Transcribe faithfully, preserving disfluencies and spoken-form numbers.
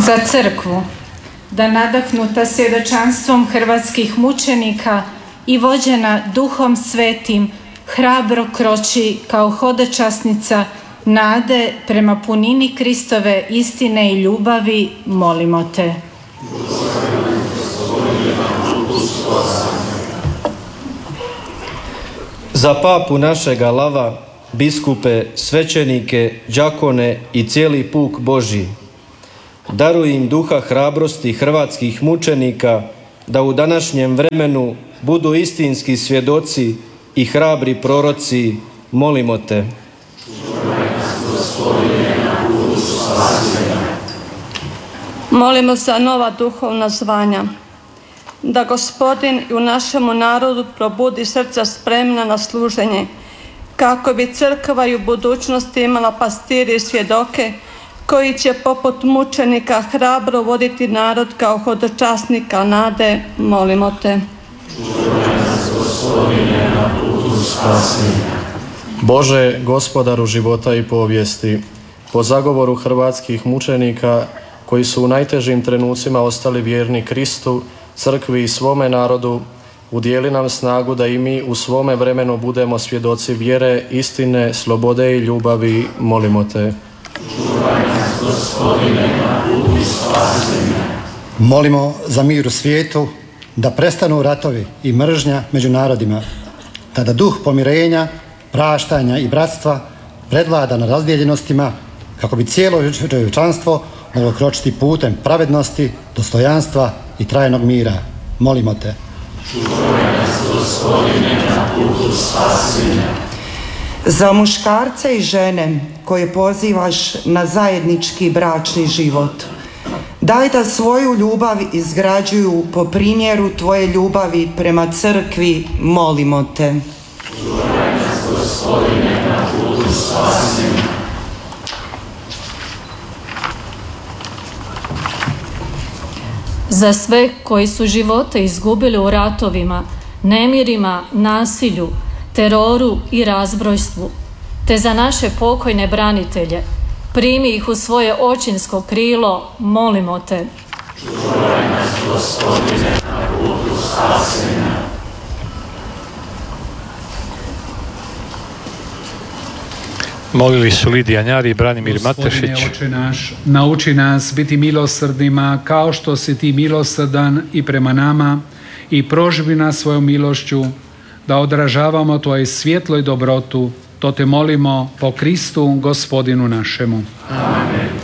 Za crkvu, da nadahnuta svjedočanstvom hrvatskih mučenika i vođena Duhom Svetim hrabro kroči kao hodočasnica nade prema punini Kristove istine i ljubavi, molimo te. Za papu našega Lava, biskupe, svećenike, đakone i cijeli puk Božji, daruj im duha hrabrosti hrvatskih mučenika da u današnjem vremenu budu istinski svjedoci i hrabri proroci, molimo te. Molimo za nova duhovna zvanja, da Gospodin i u našemu narodu probudi srca spremna na služenje, kako bi crkva i u budućnosti imala pastire i svjedoke koji će poput mučenika hrabro voditi narod kao hodočasnika nade, molimo te. Bože, gospodaru života i povijesti, po zagovoru hrvatskih mučenika koji su u najtežim trenucima ostali vjerni Kristu, crkvi i svome narodu, udijeli nam snagu da i mi u svome vremenu budemo svjedoci vjere, istine, slobode i ljubavi, molimo te. Molimo za mir u svijetu, da prestanu ratovi i mržnja među narodima, da duh pomirenja, praštanja i bratstva prevlada na razdijeljenostima, kako bi cijelo čovječanstvo moglo kročiti putem pravednosti, dostojanstva i trajnog mira. Molimo te. Za muškarce i žene koje pozivaš na zajednički bračni život, daj da svoju ljubav izgrađuju po primjeru tvoje ljubavi prema crkvi, molimo te. Za sve koji su živote izgubili u ratovima, nemirima, nasilju, teroru i razbrojstvu, te za naše pokojne branitelje, primi ih u svoje očinsko krilo, molimo te. Molili su Lidija Njari i Branimir Matešić. Gospodine, Oče naš, nauči nas biti milosrdnima kao što si ti milosrdan i prema nama, i proživi nas svojom milošću da odražavamo tvoje svjetlo i dobrotu. To te molimo po Kristu, Gospodinu našemu. Amen.